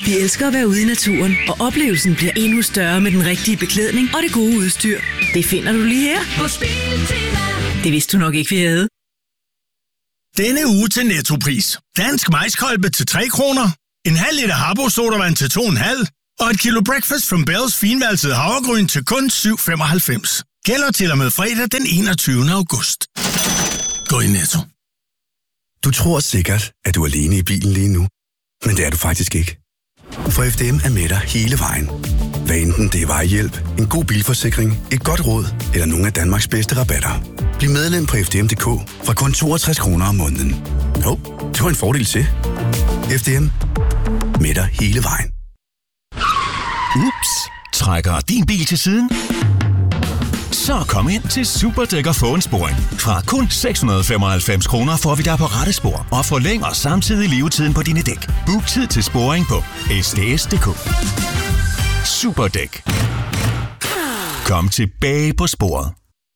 Vi elsker at være ude i naturen, og oplevelsen bliver endnu større med den rigtige beklædning og det gode udstyr. Det finder du lige her på Biltema. Det vidste du nok ikke, vi havde. Denne uge til Nettopris. Dansk maiskolbe til 3 kroner. En halv liter Habbo sodavand til 2,5. Og et kilo Breakfast from Bells finvalset havregryn til kun 7,95. Gælder til og med fredag den 21. august. Gå i Netto. Du tror sikkert, at du er alene i bilen lige nu. Men det er du faktisk ikke. For FDM er med dig hele vejen. Hvad enten det er vejhjælp, en god bilforsikring, et godt råd eller nogle af Danmarks bedste rabatter. Bliv medlem på FDM.dk fra kun 62 kroner om måneden. Det var en fordel til. FDM. Med dig hele vejen. Ups. Trækker din bil til siden? Så kom ind til Superdæk og få en sporing. Fra kun 695 kroner får vi dig på rette spor og forlænger samtidig levetiden på dine dæk. Book tid til sporing på sds.dk. Superdæk. Kom tilbage på sporet.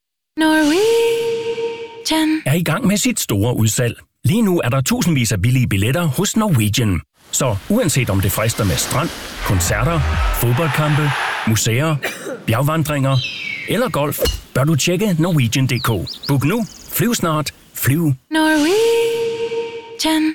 Norwegian er i gang med sit store udsalg. Lige nu er der tusindvis af billige billetter hos Norwegian. Så uanset om det frister med strand, koncerter, fodboldkampe, museer, bjergvandringer eller golf, bør du tjekke Norwegian.dk. Book nu, flyv snart, flyv Norwegian.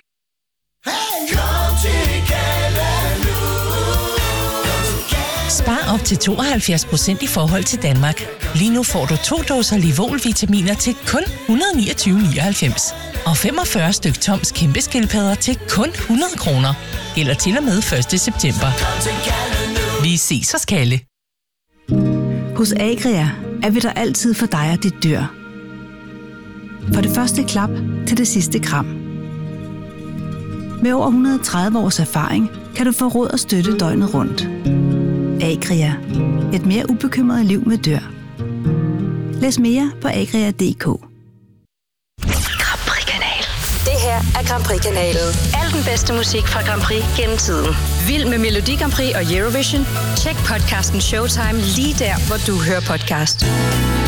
Spar op til 72% i forhold til Danmark. Lige nu får du 2 dåser Livol-vitaminer til kun 129,99. Og 45 styk Toms kæmpeskildpadder til kun 100 kroner. Eller til og med 1. september. Vi ses hos Kalle. Hos Agria er vi der altid for dig og dit dyr. For det første klap til det sidste kram. Med over 130 års erfaring kan du få råd og støtte døgnet rundt. Agria. Et mere ubekymret liv med dyr. Læs mere på agria.dk. Grand Prix-kanal. Det her er Grand Prix-kanalen. Al den bedste musik fra Grand Prix gennem tiden. Vild med Melodi Grand Prix og Eurovision? Tjek podcasten Showtime lige der, hvor du hører podcast.